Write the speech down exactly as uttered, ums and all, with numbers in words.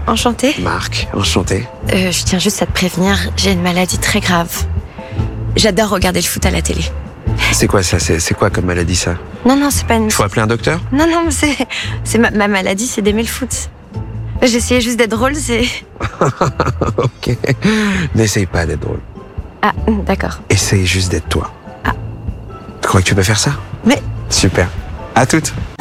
enchantée. Marc, enchanté. Euh, je tiens juste à te prévenir, j'ai une maladie très grave. J'adore regarder le foot à la télé. C'est quoi ça? C'est c'est quoi comme maladie ça? Non, non, c'est pas une... Faut appeler un docteur? Non, non, mais c'est... c'est ma, ma maladie, c'est d'aimer le foot. J'essayais juste d'être drôle, c'est... Ok. N'essaye pas d'être drôle. Ah, d'accord. Essaye juste d'être toi. Ah. Tu crois que tu peux faire ça? Mais... Super. À toutes.